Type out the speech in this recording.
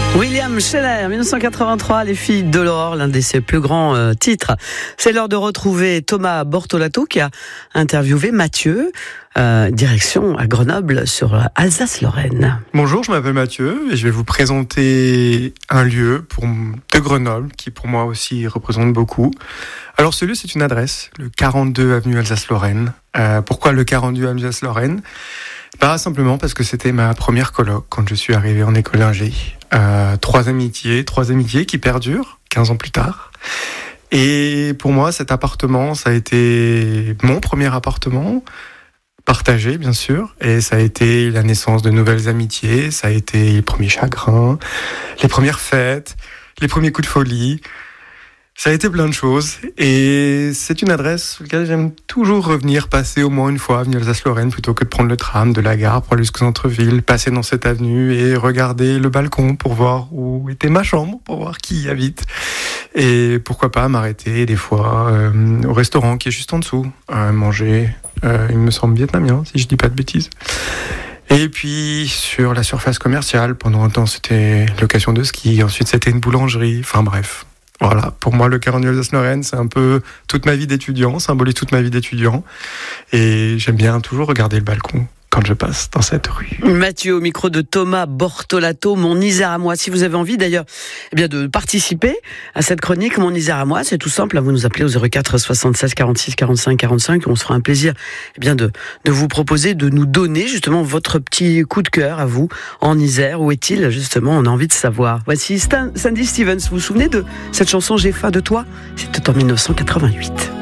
William Scheller, 1983, Les filles de l'aurore, l'un de ses plus grands titres. C'est l'heure de retrouver Thomas Bortolato qui a interviewé Mathieu, direction à Grenoble sur Alsace-Lorraine. Bonjour, je m'appelle Mathieu et je vais vous présenter un lieu de Grenoble qui pour moi aussi représente beaucoup. Alors ce lieu, c'est une adresse, le 42 avenue Alsace-Lorraine. Pourquoi le 42 avenue Alsace-Lorraine ? Simplement parce que c'était ma première coloc quand je suis arrivé en école d'ingé. Trois amitiés qui perdurent 15 ans plus tard. Et pour moi, cet appartement, ça a été mon premier appartement, partagé bien sûr, et ça a été la naissance de nouvelles amitiés, ça a été les premiers chagrins, les premières fêtes, les premiers coups de folie. Ça a été plein de choses et c'est une adresse sur laquelle j'aime toujours revenir, passer au moins une fois avenue Alsace-Lorraine plutôt que de prendre le tram de la gare pour aller jusqu'au centre-ville, passer dans cette avenue et regarder le balcon pour voir où était ma chambre, pour voir qui y habite. Et pourquoi pas m'arrêter des fois au restaurant qui est juste en dessous, manger, il me semble vietnamien si je dis pas de bêtises. Et puis sur la surface commerciale, pendant un temps c'était location de ski, ensuite c'était une boulangerie, enfin bref. Voilà, pour moi, le 42 Alsace-Lorraine, c'est un peu toute ma vie d'étudiant, symbolise toute ma vie d'étudiant. Et j'aime bien toujours regarder le balcon quand je passe dans cette rue. Mathieu, au micro de Thomas Bortolato, Mon Isère à moi. Si vous avez envie d'ailleurs de participer à cette chronique, Mon Isère à moi, c'est tout simple. Vous nous appelez au 04 76 46 45 45. On se fera un plaisir de vous proposer, de nous donner justement votre petit coup de cœur à vous en Isère. Où est-il justement ? On a envie de savoir. Voici Sandy Stevens. Vous vous souvenez de cette chanson J'ai faim de toi ? C'était en 1988.